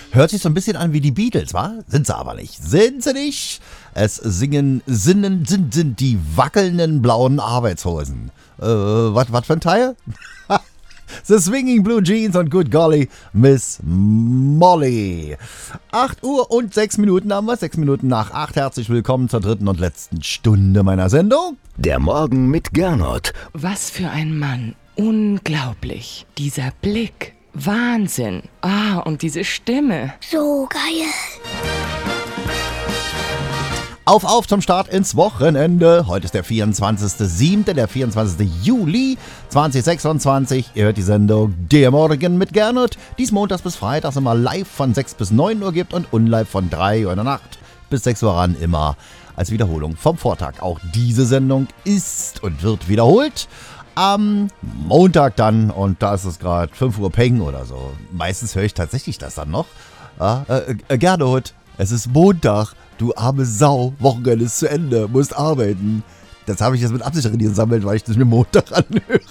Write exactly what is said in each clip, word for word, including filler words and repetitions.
Hört sich so ein bisschen an wie die Beatles, wa? Sind sie aber nicht. Sind sie nicht? Es singen, sinnen, sind, sind die wackelnden blauen Arbeitshosen. Äh, was für ein Teil? The Swinging Blue Jeans und Good Golly, Miss Molly. acht Uhr und sechs Minuten haben wir, sechs Minuten nach acht. Herzlich willkommen zur dritten und letzten Stunde meiner Sendung. Der Morgen mit Gernot. Was für ein Mann. Unglaublich. Dieser Blick. Wahnsinn. Ah, und diese Stimme. So geil. Auf, auf zum Start ins Wochenende. Heute ist der vierundzwanzigster siebter, der vierundzwanzigster Juli zweitausendsechsundzwanzig. Ihr hört die Sendung Der Morgen mit Gernot, die es montags bis freitags immer live von sechs bis neun Uhr gibt und unlive von drei Uhr in der Nacht bis sechs Uhr ran, immer als Wiederholung vom Vortag. Auch diese Sendung ist und wird wiederholt am Montag dann, und da ist es gerade fünf Uhr Peng oder so. Meistens höre ich tatsächlich das dann noch. Ja, äh, äh, Gernot, es ist Montag. Du arme Sau, Wochenende ist zu Ende, musst arbeiten. Das habe ich jetzt mit Absicht gesammelt, weil ich das mir Montag anhöre.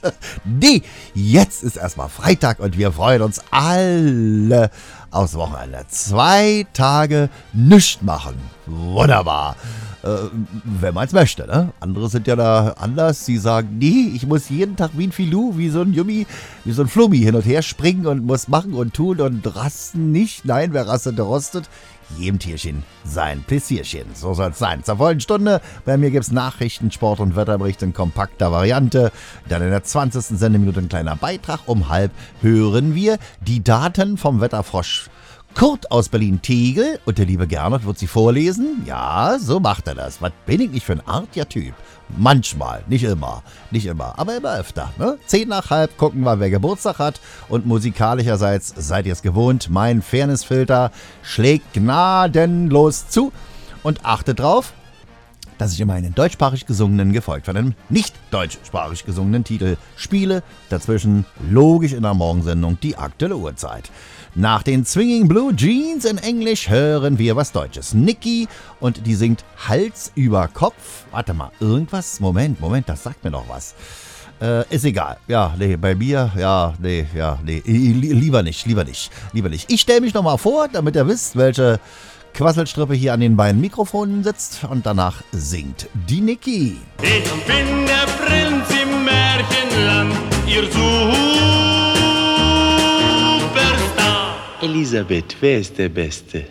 Nee, jetzt ist erstmal Freitag und wir freuen uns alle aufs Wochenende. Zwei Tage nichts machen. Wunderbar. Äh, wenn man es möchte, ne? Andere sind ja da anders. Sie sagen, nee, ich muss jeden Tag wie ein Filou, wie so ein Yummi, wie so ein Flummi hin und her springen und muss machen und tun und rasten nicht. Nein, wer rastet, der rostet. Jedem Tierchen sein Pläsierchen. So soll es sein. Zur vollen Stunde. Bei mir gibt es Nachrichten, Sport und Wetterbericht in kompakter Variante. Dann in der zwanzigsten Sendeminute ein kleiner Beitrag. Um halb hören wir die Daten vom Wetterfrosch Kurt aus Berlin-Tegel. Und der liebe Gernot wird sie vorlesen. Ja, so macht er das. Was bin ich nicht für ein artiger Typ? Manchmal, nicht immer, nicht immer, aber immer öfter. Ne? Zehn nach halb gucken wir, wer Geburtstag hat. Und musikalischerseits seid ihr es gewohnt, mein Fairnessfilter schlägt gnadenlos zu. Und achtet drauf, dass ich immer einen deutschsprachig gesungenen, gefolgt von einem nicht deutschsprachig gesungenen Titel spiele. Dazwischen logisch in der Morgensendung die aktuelle Uhrzeit. Nach den Swinging Blue Jeans in Englisch hören wir was Deutsches. Niki, und die singt Hals über Kopf. Warte mal, irgendwas? Moment, Moment, das sagt mir doch was. Äh, ist egal. Ja, nee, bei mir, ja, nee, ja, nee, lieber nicht, lieber nicht, lieber nicht. Ich stelle mich nochmal vor, damit ihr wisst, welche Quasselstrippe hier an den beiden Mikrofonen sitzt, und danach singt die Niki. Ich bin der Prinz im Märchenland, ihr Superstar. Elisabeth, wer ist der Beste?